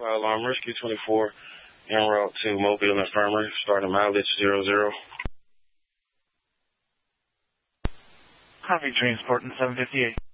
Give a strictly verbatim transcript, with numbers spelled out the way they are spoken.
Fire alarm, Rescue twenty-four, en route to Mobile Infirmary, starting mileage zero zero. Copy, transport in seven fifty-eight.